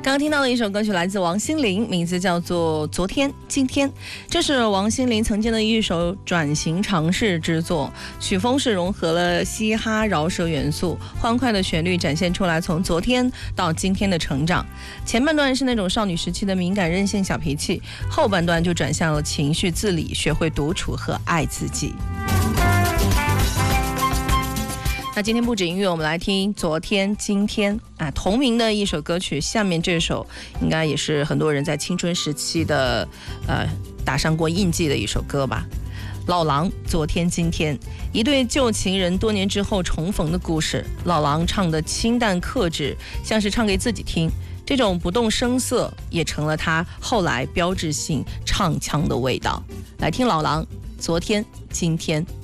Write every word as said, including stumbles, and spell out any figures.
刚刚听到的一首歌曲来自王心凌，名字叫做《昨天今天》，这是王心凌曾经的一首转型尝试之作，曲风是融合了嘻哈饶舌元素，欢快的旋律展现出来从昨天到今天的成长。前半段是那种少女时期的敏感任性小脾气，后半段就转向了情绪自理，学会独处和爱自己。那今天不止音乐，我们来听昨天今天啊同名的一首歌曲。下面这首应该也是很多人在青春时期的呃打上过印记的一首歌吧。老狼昨天今天，一对旧情人多年之后重逢的故事。老狼唱的清淡克制，像是唱给自己听，这种不动声色也成了他后来标志性唱腔的味道。来听老狼昨天今天。